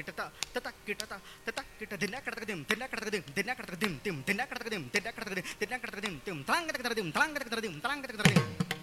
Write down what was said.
கிட்டதா ததா கிட்டதா ததா கிட்ட தின்னா கடதகதிம் தின்னா கடதகதிம் தின்னா கடதகதிம் திம் தின்னா கடதகதிம் தின்னா கடதகதிம் தின்னா கடதகதிம் திம் தாங்கதகதகதிம் தாங்கதகதகதிம் தாங்கதகதகதிம்